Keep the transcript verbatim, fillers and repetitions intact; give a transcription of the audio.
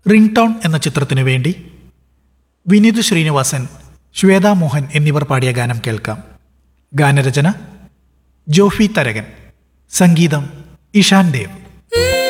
Ring tone എന്ന ചിത്രത്തിനു വേണ്ടി വിനീത് ശ്രീനിവാസൻ, ശ്വേതാ മോഹൻ എന്നിവർ പാടിയ ഗാനം കേൾക്കാം. ഗാനരചന ജോഫി തരകൻ, സംഗീതം ഇഷാൻ ദേവ്.